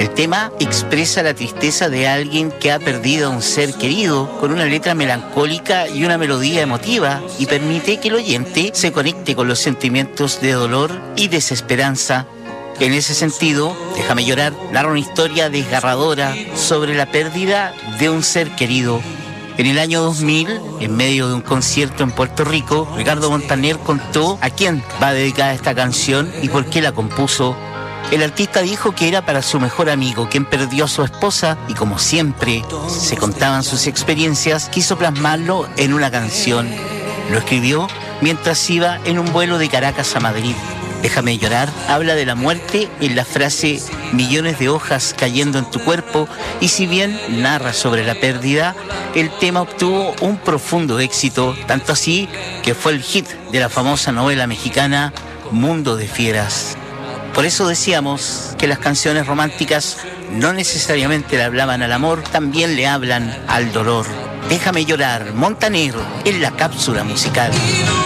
El tema expresa la tristeza de alguien que ha perdido a un ser querido con una letra melancólica y una melodía emotiva y permite que el oyente se conecte con los sentimientos de dolor y desesperanza. En ese sentido, Déjame llorar narra una historia desgarradora sobre la pérdida de un ser querido. En el año 2000, en medio de un concierto en Puerto Rico, Ricardo Montaner contó a quién va dedicada esta canción y por qué la compuso. El artista dijo que era para su mejor amigo, quien perdió a su esposa y, como siempre se contaban sus experiencias, quiso plasmarlo en una canción. Lo escribió mientras iba en un vuelo de Caracas a Madrid. Déjame llorar habla de la muerte en la frase millones de hojas cayendo en tu cuerpo, y si bien narra sobre la pérdida, el tema obtuvo un profundo éxito, tanto así que fue el hit de la famosa novela mexicana Mundo de Fieras. Por eso decíamos que las canciones románticas no necesariamente le hablaban al amor, también le hablan al dolor. Déjame llorar, Montaner, en la cápsula musical.